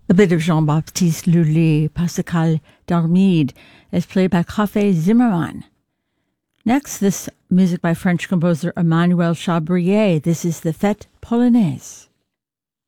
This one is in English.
A bit of Jean-Baptiste Lully, Pascal d'Armide, is played by Café Zimmermann. Next, this music by French composer Emmanuel Chabrier. This is the Fête Polonaise.